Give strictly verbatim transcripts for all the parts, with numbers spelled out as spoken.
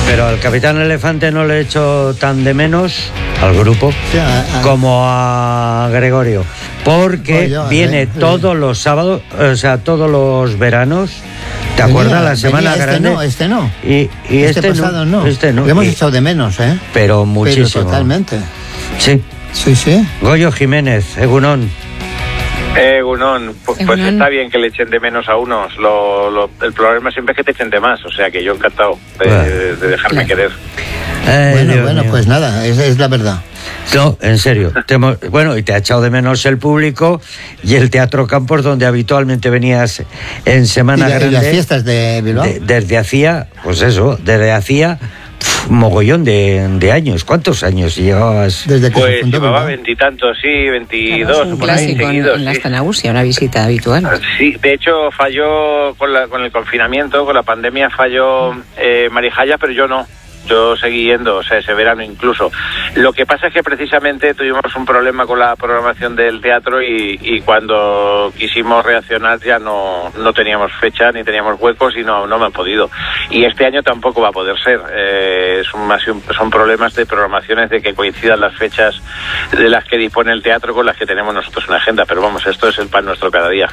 Pero al Capitán Elefante no le echo tan de menos al grupo Sí, a- a- como a Gregorio, porque Oye, a viene ver, eh. todos los sábados, o sea, todos los veranos. ¿Te Venía, acuerdas la semana venía, grande? Este no, este no. Y, y este, este, pasado no. no, este no. Lo hemos Y- echado de menos, ¿eh? pero muchísimo. Pero totalmente. Sí. Sí, sí. Goyo Jiménez, Egunon. Eh, Gunón, pues, pues Egunon. está bien que le echen de menos a unos. Lo, lo- el problema siempre es que te echen de más. O sea que yo encantado de, Bueno. de dejarme Claro. querer. Ay, bueno, Dios bueno, mío. pues nada, esa es la verdad. No, en serio. Te hemos- bueno, y te ha echado de menos el público y el Teatro Campos, donde habitualmente venías en Y, Semana la- y Grande. las fiestas de Bilbao. de- desde hacía, pues eso, desde hacía pf, mogollón de, de años. ¿Cuántos años llevabas? Desde que se Pues fundó llevaba Bilbao. veintitantos, sí, Claro, veintidós, es un por ahí clásico en, seguidos. en la sí. Estanausia, una visita habitual. Sí, de hecho falló con, la, con el confinamiento, con la pandemia falló eh, Marijaya, pero yo no. Yo seguí yendo, o sea, ese verano incluso. Lo que pasa es que precisamente tuvimos un problema con la programación del teatro y, y cuando quisimos reaccionar ya no, no teníamos fecha ni teníamos huecos y no, no me han podido. Y este año tampoco va a poder ser. Eh, son, más, son problemas de programaciones, de que coincidan las fechas de las que dispone el teatro con las que tenemos nosotros en la agenda. Pero vamos, esto es el pan nuestro cada día.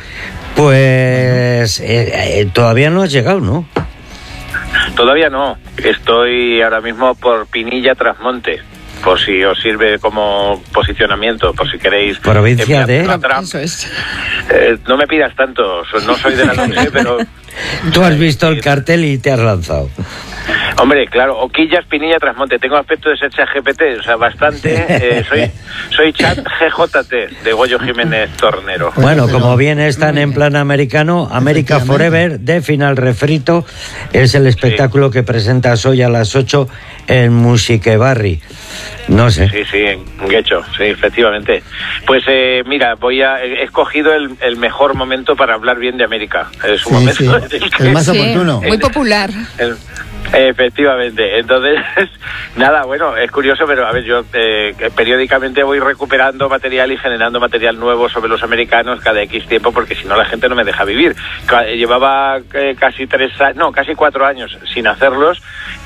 Pues eh, eh, todavía no has llegado, ¿no? Todavía no. Estoy ahora mismo por Pinilla Trasmonte, por si os sirve como posicionamiento, por si queréis. Provincia enviar de- una No, tram. eso es. Eh, no me pidas tanto, so- no soy de la noche, pero... Tú has visto el cartel y te has lanzado. Hombre, claro, Oquillas, Pinilla, Trasmonte. Tengo aspecto de ser ChatGPT, o sea, bastante. eh, soy soy chat G J T de Goyo Jiménez Tornero. Bueno, pero- como bien están en plan americano, América Efectivamente. Forever de Final Refrito es el espectáculo que presentas hoy a las ocho en Musique Barri. No sé. Sí, sí, en Guecho, sí, efectivamente. Pues eh, mira, voy a he escogido el, el mejor momento para hablar bien de América. Es un Sí, momento sí. en el que- El más Sí, oportuno. muy popular. El- efectivamente. Entonces, nada, bueno, es curioso, pero a ver, yo eh, periódicamente voy recuperando material y generando material nuevo sobre los americanos cada X tiempo, porque si no la gente no me deja vivir. Ca- Llevaba eh, casi tres años, no, casi cuatro años sin hacerlos,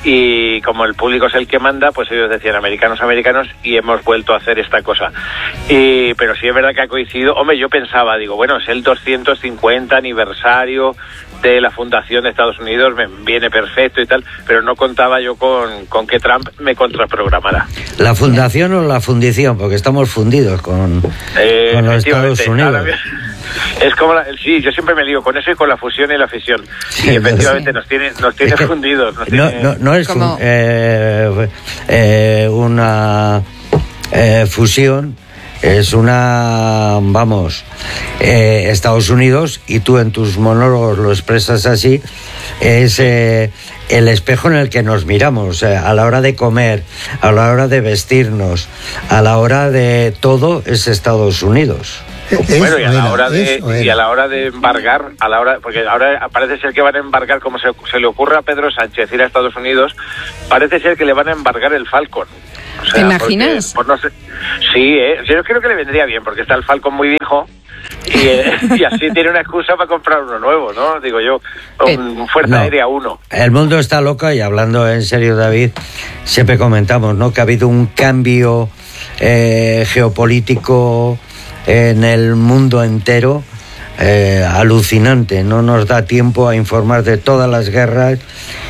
y como el público es el que manda, pues ellos decían americanos, americanos, y hemos vuelto a hacer esta cosa. Y, pero sí es verdad que ha coincidido. Hombre, yo pensaba, digo, bueno, es el doscientos cincuenta aniversario de la fundación de Estados Unidos, me viene perfecto y tal, pero no contaba yo con, con que Trump me contraprogramara. ¿La fundación o la fundición? Porque estamos fundidos con, Eh, con los efectivamente, Estados Unidos. ahora bien, es como la, sí, yo siempre me lío con eso y con la fusión y la fisión. Sí, Y efectivamente sí. nos tiene, nos tiene Es que fundidos. Nos no, tiene- no, no es Como- fun- eh, eh, una eh, fusión, es una, vamos, eh, Estados Unidos, y tú en tus monólogos lo expresas así, es eh, el espejo en el que nos miramos, o sea, a la hora de comer, a la hora de vestirnos, a la hora de todo, es Estados Unidos. Es Bueno, y a o la era, hora de es o y era. a la hora de embargar, a la hora porque ahora parece ser que van a embargar, como se, se le ocurre a Pedro Sánchez ir a Estados Unidos, parece ser que le van a embargar el Falcon. O sea, ¿Te imaginas? porque, pues no sé, sí, ¿eh? Yo creo que le vendría bien, porque está el Falcon muy viejo y, eh, y así tiene una excusa para comprar uno nuevo, ¿no? Digo yo, un Fuerza No. Aérea uno. El mundo está loco, y hablando en serio, David, siempre comentamos, ¿no?, que ha habido un cambio eh, geopolítico en el mundo entero eh, alucinante. No nos da tiempo a informar de todas las guerras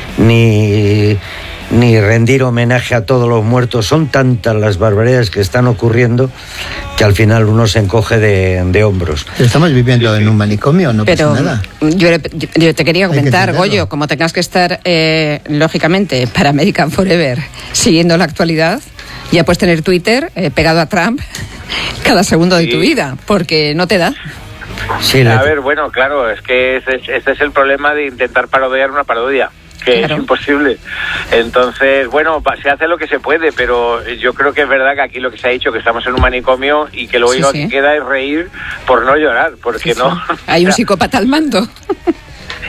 ni, ni rendir homenaje a todos los muertos. Son tantas las barbaridades que están ocurriendo que al final uno se encoge de, de hombros. Estamos viviendo en un manicomio, no Pero pasa nada. yo, le- yo- yo te quería Hay que comentar, entenderlo. Goyo, como tengas que estar, eh, lógicamente, para American Forever, siguiendo la actualidad, ya puedes tener Twitter eh, pegado a Trump cada segundo de Sí. tu vida, porque no te da. Sí, le- A ver, bueno, claro, es que ese, es- ese es el problema de intentar parodiar una parodia, que Claro. es imposible. Entonces, bueno, pa- se hace lo que se puede, pero yo creo que es verdad que aquí lo que se ha dicho, que estamos en un manicomio y que lo Sí, único sí. que queda es reír por no llorar, porque Sí, no... sí. Hay un o sea, psicópata al mando.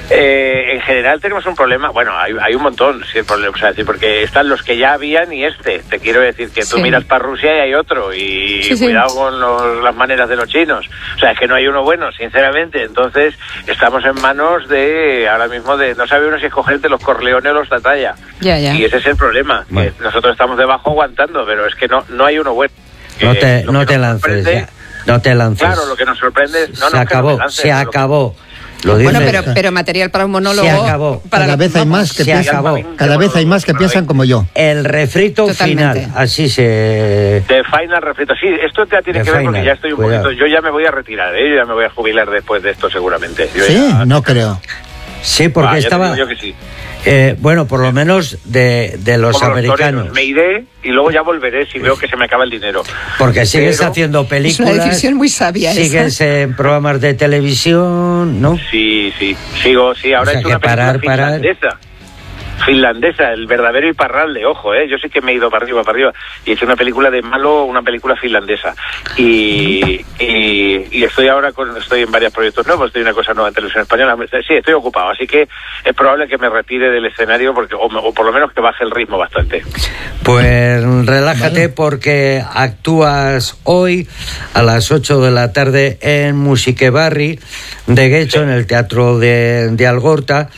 Eh, en general tenemos un problema, bueno, hay, hay un montón, sí, el problema, o sea, sí, porque están los que ya habían y este. Te quiero decir que tú Sí. miras para Rusia y hay otro, y Sí, sí. cuidado con los, las maneras de los chinos. O sea, es que no hay uno bueno, sinceramente. Entonces, estamos en manos de, ahora mismo, de no sabe uno si escoger de los Corleone o los Tatalla. Ya, ya. Y ese es el problema, Bueno. que nosotros estamos debajo aguantando, pero es que no, no hay uno bueno. No Eh, te, lo no que te nos lances, sorprende- ya. No te lances. Claro, lo que nos sorprende es... No, se no, es que no acabó, me lance, se pero lo que- acabó. Lo Bueno, dice- pero, pero material para un monólogo. Se acabó. Para Cada vez hay vamos. más que se piensan, acabó. cada vez hay más que piensan como yo. El refrito Totalmente. final, así se... De Final Refrito. Sí, esto ya tiene De que ver Final, porque ya estoy un cuidado. poquito... Yo ya me voy a retirar, ¿eh? Yo ya me voy a jubilar después de esto seguramente. Yo Sí, ya- no creo. Sí, porque Ah, ya te estaba... digo yo que sí. eh, bueno, por lo menos de, de los Como los americanos. toreros. Me iré y luego ya volveré si veo que se me acaba el dinero. Porque sigues Pero- haciendo Es películas. una decisión muy sabia esa. Sigues en programas de televisión, ¿no? Sí, sí. Sigo, sí. Ahora O sea he hecho que una película parar, parar. finlandesa. Finlandesa, el verdadero Iparralde, ojo, ¿eh? Yo sí que me he ido para arriba, para arriba. Y he hecho una película de malo, una película finlandesa. Y, y, y estoy ahora con, estoy en varios proyectos nuevos, estoy en una cosa nueva en televisión española. Sí, estoy ocupado, así que es probable que me retire del escenario porque o, me- o por lo menos que baje el ritmo bastante. Pues relájate porque actúas hoy a las ocho de la tarde en Musiquebarri de Guecho, en el Teatro de, de Algorta,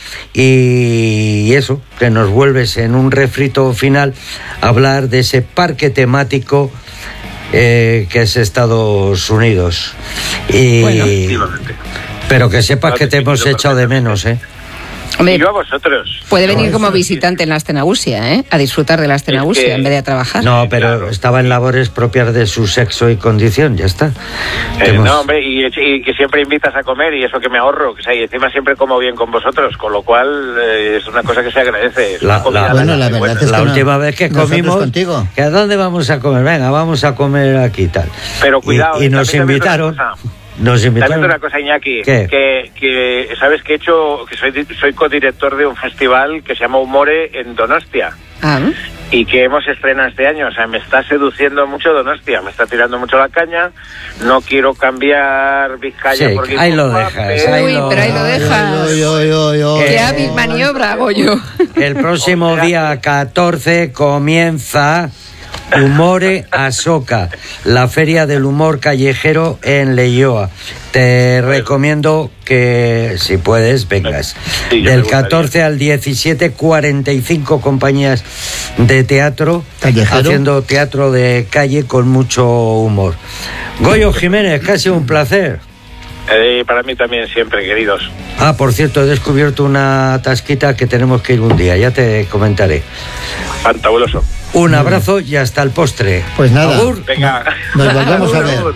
y eso, que nos vuelves en un refrito final a hablar de ese parque temático eh, que es Estados Unidos. Y, Bueno. Efectivamente. pero que sepas Lo que te hemos entiendo echado de menos, ¿eh? Hombre, Y yo a vosotros. puede venir como visitante en la Astenagusia, ¿eh? A disfrutar de la Astenagusia Es que- en vez de a trabajar. No, pero claro. estaba en labores propias de su sexo y condición, ya está. Eh, Hemos- no, hombre, y, y que siempre invitas a comer y eso que me ahorro, que o sea, y encima siempre como bien con vosotros, con lo cual eh, es una cosa que se agradece. Es La- una comida la- Bueno, muy la verdad buena. es la que no- última vez que nosotros comimos, contigo. ¿que a dónde vamos a comer? Venga, vamos a comer aquí tal. Pero Y- cuidado, y, eh, nos también te digo invitaron, una cosa. nos También invitaron. una cosa, Iñaki, ¿Qué? que, que sabes que he hecho, que soy, soy codirector de un festival que se llama Humore en Donostia Ah, y que hemos estrenado este año. O sea, me está seduciendo mucho Donostia, me está tirando mucho la caña. No quiero cambiar Vizcaya Sí, por ahí lo Guipúzcoa, dejas, pero- ahí Uy, lo- pero ahí lo dejas. Oy, oy, oy, oy. qué Eh, hábil maniobra hago yo. El próximo día catorce comienza Humore Asoca, la feria del humor callejero en Leioa. Te recomiendo que, si puedes, vengas. Sí, yo me Del gustaría. catorce al diecisiete, cuarenta y cinco compañías de teatro Callejero. haciendo teatro de calle con mucho humor. Goyo Jiménez, casi un placer. Eh, para mí también siempre, queridos. Ah, por cierto, he descubierto una tasquita que tenemos que ir un día, ya te comentaré. Fantabuloso. Un abrazo y hasta el postre. Pues nada. Agur. Venga. Nos volvemos a ver. Agur.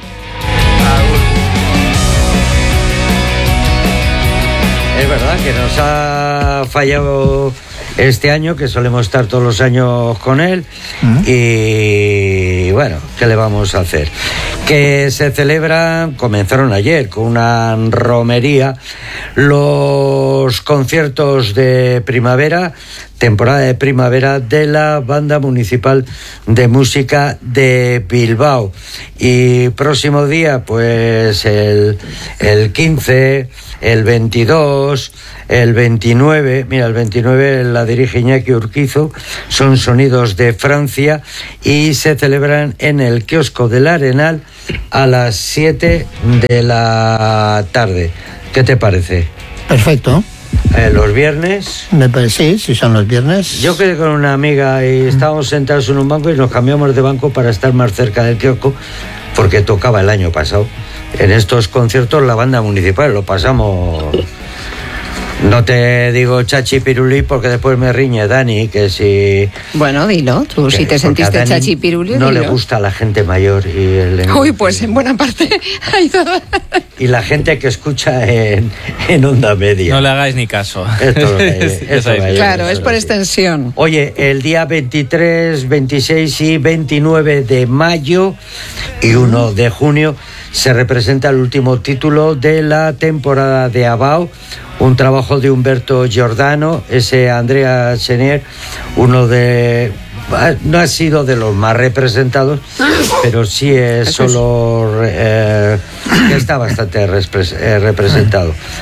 Es verdad que nos ha fallado este año, que solemos estar todos los años con él. Mm. Y bueno, ¿qué le vamos a hacer? Que se celebran, comenzaron ayer con una romería, los conciertos de primavera, temporada de primavera de la Banda Municipal de Música de Bilbao. Y próximo día, pues el, el quince, el veintidós, el veintinueve, mira, el veintinueve la dirige Iñaki Urquizo, son Sonidos de Francia y se celebran en el kiosco del Arenal a las siete de la tarde. ¿Qué te parece? Perfecto. Eh, los viernes. Me parece, sí, si son los viernes. Yo quedé con una amiga y estábamos sentados en un banco y nos cambiamos de banco para estar más cerca del kiosco, porque tocaba el año pasado. En estos conciertos la Banda Municipal lo pasamos. No te digo chachi pirulí porque después me riñe Dani, que si... Bueno, dilo, tú si que- te porque sentiste a Dani chachi pirulí, no le dilo. gusta a la gente mayor y el lenguaje. Uy, pues en buena parte ha ido. Y la gente que escucha en, en onda media. No le hagáis ni caso. Esto lo que- Ya esto sabéis. lo que- Claro, es por extensión. Oye, el día veintitrés, veintiséis y veintinueve de mayo y uno de junio se representa el último título de la temporada de Abao, un trabajo de Humberto Giordano, ese Andrea Chenier, uno de... no ha sido de los más representados, pero sí es solo... Eh, que está bastante repres- eh, representado.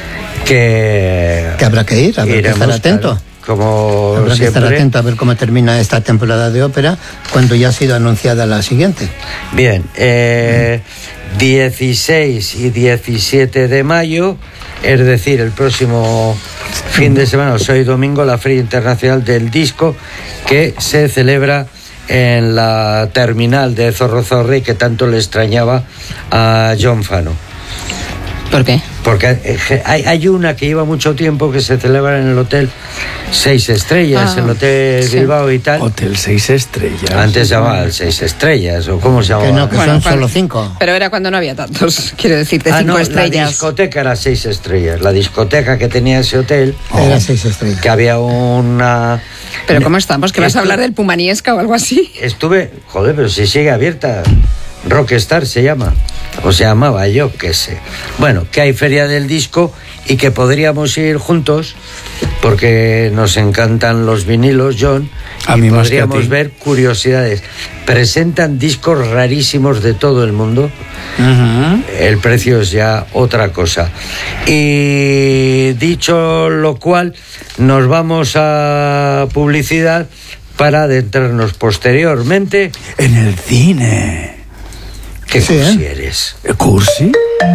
que, que habrá que ir, habrá que estar atento. Claro, como habrá siempre. que estar atento a ver cómo termina esta temporada de ópera cuando ya ha sido anunciada la siguiente. Bien, eh, dieciséis y diecisiete de mayo, es decir, el próximo fin de semana, o sea, hoy domingo, la Feria Internacional del Disco, que se celebra en la terminal de Zorrozorri, que tanto le extrañaba a John Fano. ¿Por qué? Porque hay, hay una que lleva mucho tiempo que se celebra en el Hotel Seis Estrellas, ah, el Hotel sí. Bilbao y tal. Hotel Seis Estrellas. Antes se llamaba el Seis Estrellas, o cómo se llamaba. Que no, que Bueno, son cuando- solo cinco. Pero era cuando no había tantos, quiero decirte, Ah, cinco no, la estrellas. discoteca era Seis Estrellas. La discoteca que tenía ese hotel, Era seis estrellas. que había una... Pero ¿cómo estamos? ¿Que vas a hablar del Pumaniesca o algo así? Estuve, joder, pero si sigue abierta, Rockstar se llama, o se llamaba, yo qué sé. Bueno, que hay Feria del Disco y que podríamos ir juntos, porque nos encantan los vinilos, John, A y mí más que a podríamos ti. ver curiosidades. Presentan discos rarísimos de todo el mundo. Ujú. El precio es ya otra cosa. Y dicho lo cual, nos vamos a publicidad para adentrarnos posteriormente. En el cine. ¿Qué Sí, ¿eh? cursi eres? ¿Cursi?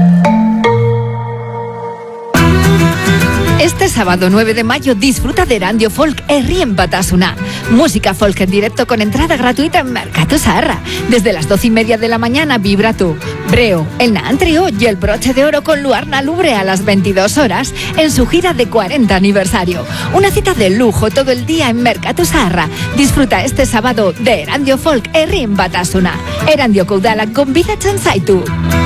Este sábado nueve de mayo disfruta de Erandio Folk Herrien Batasuna. Música folk en directo con entrada gratuita en Mercatu Zaharra. Desde las doce y media de la mañana vibra tú, Breo, el Naan Trio y el Broche de Oro con Luarna Lubre a las veintidós horas en su gira de cuarenta aniversario. Una cita de lujo todo el día en Mercatu Zaharra. Disfruta este sábado de Erandio Folk Herrien Batasuna. Erandio Koudalak gonbida txantzaitu.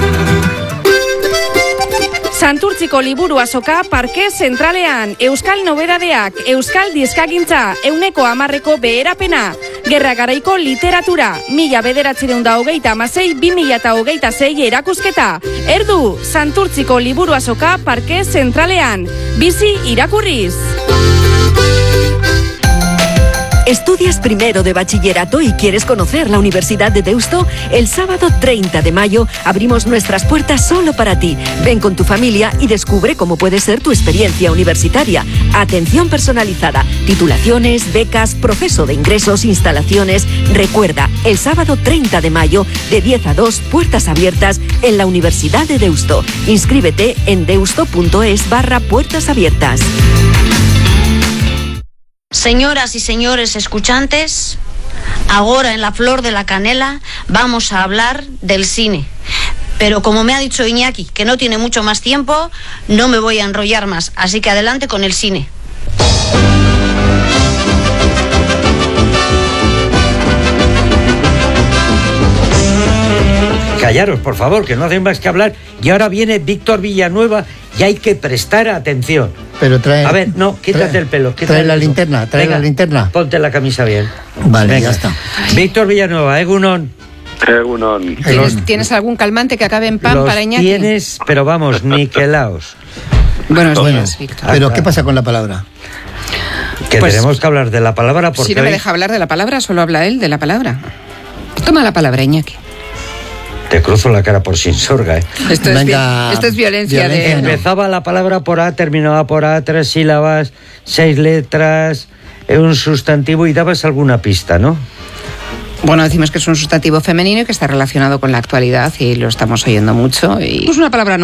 Santurtziko liburu azoka parke zentralean, euskal nobedadeak, euskal diskagintza, euneko hamarreko beherapena, gerra garaiko literatura, mila bederatzireun da hogeita amasei, bi mila eta hogeita sei erakusketa. Erdu, Santurtziko liburu azoka parke zentralean, bizi irakurriz. ¿Estudias primero de bachillerato y quieres conocer la Universidad de Deusto? El sábado treinta de mayo abrimos nuestras puertas solo para ti. Ven con tu familia y descubre cómo puede ser tu experiencia universitaria. Atención personalizada, titulaciones, becas, proceso de ingresos, instalaciones. Recuerda, el sábado treinta de mayo, de diez a dos, puertas abiertas en la Universidad de Deusto. Inscríbete en deusto.es barra puertas abiertas. Señoras y señores escuchantes, ahora en La Flor de la Canela vamos a hablar del cine. Pero como me ha dicho Iñaki, que no tiene mucho más tiempo, no me voy a enrollar más. Así que adelante con el cine. Callaros, por favor, que no hacen más que hablar. Y ahora viene Víctor Villanueva y hay que prestar atención. Pero trae... A ver, no, quítate trae- el pelo. Quítate Trae el la pelo. linterna, trae Venga, la linterna. Ponte la camisa bien. Vale, Venga. ya está. Víctor Villanueva, Egunon. Egunon. ¿Tienes, ¿Tienes algún calmante que acabe en pan Los para Iñaki? tienes, pero vamos, niquelaos. Buenos Bueno, días, Víctor. pero ¿qué pasa con la palabra? Que Pues, tenemos que hablar de la palabra porque Si no me hoy deja hablar de la palabra, solo habla él de la palabra. Toma la palabra, Iñaki. te cruzo la cara por sin sorga, ¿eh? Esto, es, Venga, vi- esto es violencia, violencia, de... no. Empezaba la palabra por A, terminaba por A, tres sílabas, seis letras, eh, un sustantivo y dabas alguna pista, ¿no? Bueno, decimos que es un sustantivo femenino y que está relacionado con la actualidad y lo estamos oyendo mucho. Y... Es una palabra